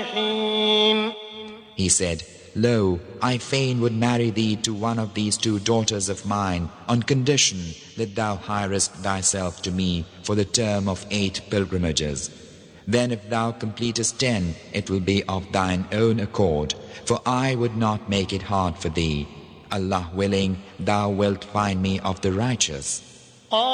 He said, Lo, I fain would marry thee to one of these two daughters of mine, on condition that thou hirest thyself to me for the term of 8 pilgrimages. Then if thou completest 10, it will be of thine own accord, for I would not make it hard for thee. Allah willing, thou wilt find me of the righteous.